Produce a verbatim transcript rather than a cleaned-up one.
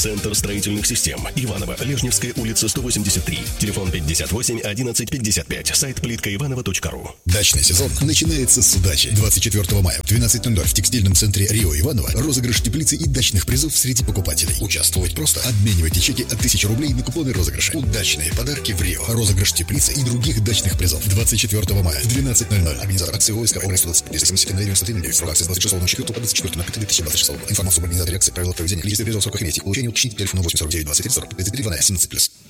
Центр строительных систем. Иваново, Лежневская улица, сто восемьдесят три. Телефон пятьдесят восемь одиннадцать пятьдесят пять. Сайт плитка иваново точка ру. Дачный сезон начинается с удачи. двадцать четвёртого мая в двенадцать ноль ноль в текстильном центре Рио Иваново розыгрыш теплицы и дачных призов среди покупателей. Участвовать просто. Обменивайте чеки от тысячи рублей на купоны розыгрыша. Удачные подарки в Рио. Розыгрыш теплицы и других дачных призов. двадцать четвёртого мая в двенадцать ноль ноль. Организатор акции ОСК «Область двадцать пять». Если на девяносто три сорок акции с двадцать шестого четвёртого по двадцать четвёртого две тысячи двадцать шестого. Информацию об организаторе акции, правила проведения, количество призов, сроках имейте. Получение уточните по телефону восемь сорок девять двадцать три сорок пятьдесят три семнадцать плюс.